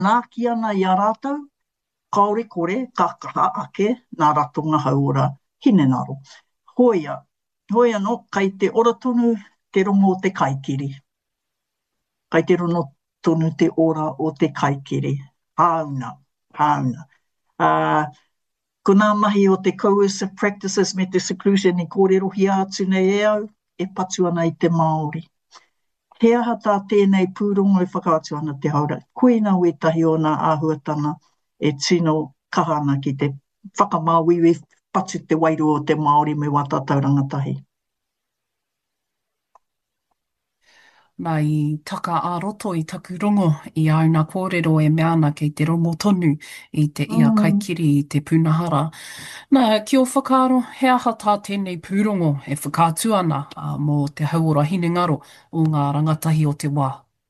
nā ki ana i a rātou, kaore kore, ka kaha ake, nā ratonga haura, hine naro. Hoia, hoia no, kai te ora tonu te rongo o te kaikiri. Kai te rongo tonu te ora o te kaikiri. Hauna, hauna. Uh, ko nā mahi o te coercive practices me te seclusion i kōrero hi atu nei e au, e patu ana i te Māori. He aha tā tēnei pūrongo e whakaatu ana te haura. Koe nā wetahi o nā āhuatanga e tino kahana ki te whakamāwiwi patu te wairu o te Māori me wā tātou rangatahi. Nā i taka ā-roto i taku rongo i au nā kōrero e meana kei te rongo tonu i te ia Mm. kaikiri i te punahara. Nā, ki o whakaaro, he aha tā tēnei pūrongo e whakātu ana mō te hauora hinengaro o ngā rangatahi o te wā.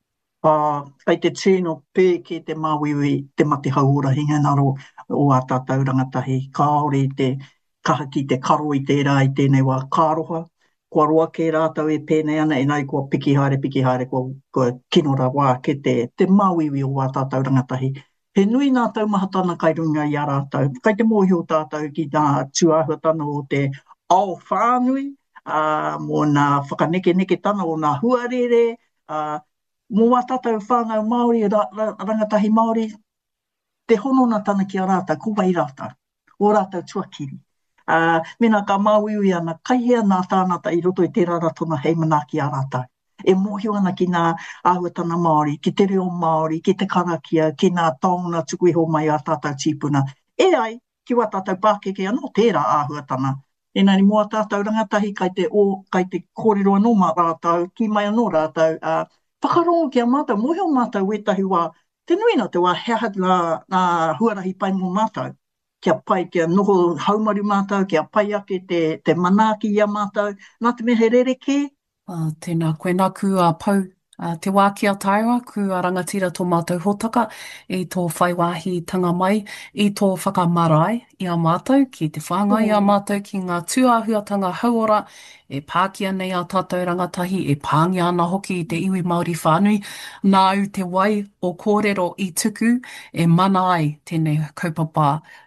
Kai te tino pē ki te māwiwi te mate hauora hinganaro o a tātou rangatahi. Kāore te kaha ki te karo i tērā i tēnei wā kāroha. Kua roa ke rātou e pēnei ana, e nai kua piki haere, kua kinora wā ke te māwiwi o a tātou rangatahi. He nui nā taumahatana kai runga i a rātou. Kai te mōhio tātou ki tā tuāhuatana o te ao whānui, mō nā whakaneke tana o nā huarere, mō wā tātou whānau Māori, rangatahi Māori, te honona tana ki a rātou, ko wai rātou, o rātou tuakiri. Mena ka māwiwi ana, kai hea nā tānata i roto i tērā ratona hei manaki a rātou. E mōhio ana ki nā āhuatana Māori, ki te reo Māori, ki te karakia, ki nā taonga tuku iho mai a tātou tīpuna. E ai, ki wā tātou pākeke anō tērā āhuatana. Engari, mua tātou rangatahi kai te kōrero anō mā rātou, ki mai anō rātou, whakarongo ki a mātou, mōhio mātou wetahi wā, te nui na te wā hea nā huarahi pai mō mātou. Kia pai, kia noho haumaru mātou, kia pai ake te manaaki i a mātou, nā te mehe rereke. Tēnā koe nā kua pau te wā ki a Taiwa, kua rangatira tō mātou hōtaka i tō whaiwāhi tanga mai, i tō whakamarae i a mātou, ki te whāngai i a Oh. mātou, ki ngā tuāhuatanga hauora, e pākia nei a tātou rangatahi, e pāngia ana hoki i te iwi Māori whānui, nā u te wai o kōrero i tuku, e mana ai tēnei kaupapa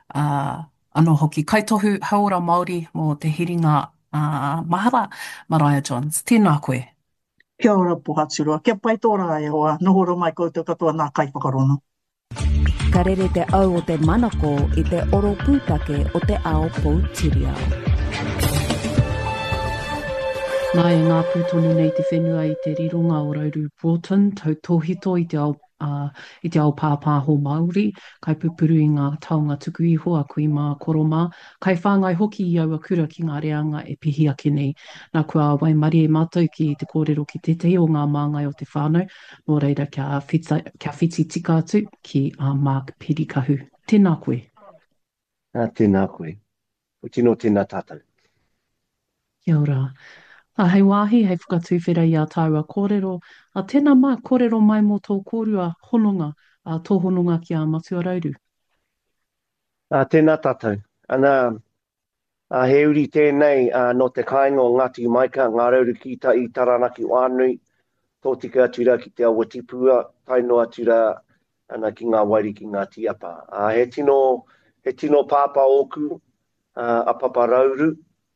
anō hoki. Kaitohu hauora Māori mō te hiringa mahara, Mariah Johns. Tēnā koe. Kia ora pohaturua, kia pai tōra e hoa, nohoro mai koutou katoa nā kai whakarono. Ka rere te au o te manako i te oro pūtake o te ao Poutireo. Nā e ngā pūtonu nei te whenua i te rironga o Rauru Broughton, tau tōhito i te ao pāpā ho Māori, kai pupuru i ngā taonga tuku iho a kui mā koroma, kai whāngai hoki i aua kura ki ngā reanga e pihi ake nei. Nā kua wai mari e mātou ki te kōrero ki te te o ngā māngai o te whānau, nō reira kia whiti tika atu ki a Mark Pirikahu. Tēnā koe. Tēnā koe. O tino tēnā tātou. Kia ora. Hei wāhi, hei whakatuwhera i a Tāua kōrero. Tēnā mai, kōrero mai mō tō kōrua hononga, tō hononga ki a Matua Rauru. Tēnā tātou. Ana, he uri tēnei no te kāinga o Ngāti Maika, ngā rauru ki ta i Taranaki Wānui, tō tika atura ki te awa tipua, taino atura ana ki ngā wairi ki ngā tiapa. He tino pāpā oku, a Papa Rauru,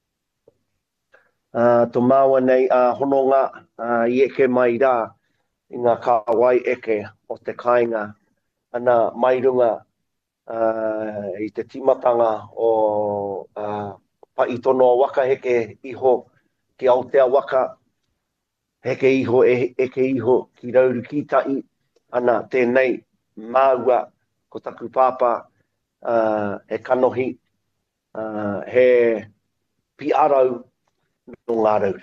tō māua nei hononga i eke mai rā i ngā kāwai eke o te kāinga ana mairunga i te timatanga o paitono waka heke iho ki Aotea waka heke iho eke iho ki Rauru Kitai ana tēnei māua ko taku pāpā he kanohi he piarau no ngā rauru.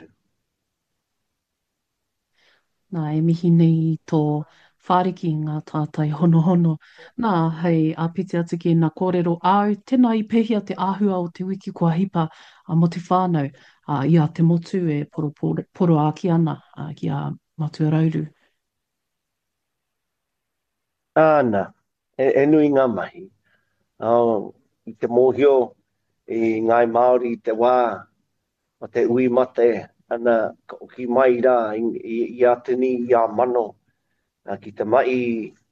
Nā, e mihi nei tō whāriki ngā tātai hono. Nā, hei āpiti atu ki nā kōrero au, tēnā i pehia te āhua o te wiki kua hipa mo te whānau, i a te motu e poro āki ana ki a Matua Rauru. Āna, e nui ngā mahi. I te mōhio i ngai Māori i te wā, o te ui mate, ana ki mai rā i atini i a mano, ki te mai